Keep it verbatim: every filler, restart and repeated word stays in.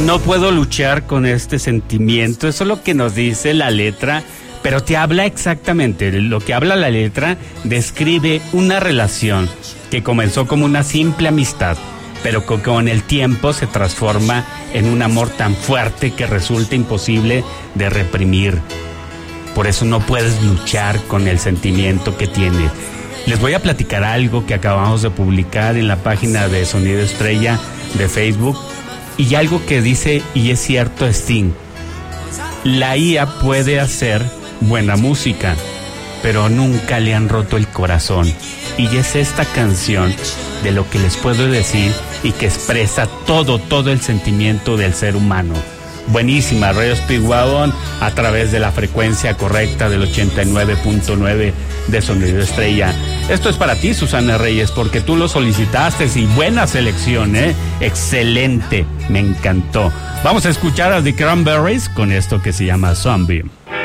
No puedo luchar con este sentimiento. Eso es lo que nos dice la letra, pero te habla exactamente. Lo que habla la letra describe una relación que comenzó como una simple amistad, pero que con el tiempo se transforma en un amor tan fuerte que resulta imposible de reprimir. Por eso no puedes luchar con el sentimiento que tienes. Les voy a platicar algo que acabamos de publicar en la página de Sonido Estrella de Facebook, y algo que dice, y es cierto, Sting: la I A puede hacer buena música, pero nunca le han roto el corazón. Y es esta canción de lo que les puedo decir y que expresa todo, todo el sentimiento del ser humano. Buenísima, Radio Speedwagon a través de la frecuencia correcta del ochenta y nueve punto nueve de Sonido Estrella. Esto es para ti, Susana Reyes, porque tú lo solicitaste, y buena selección, ¿eh? Excelente, me encantó. Vamos a escuchar a The Cranberries con esto que se llama Zombie.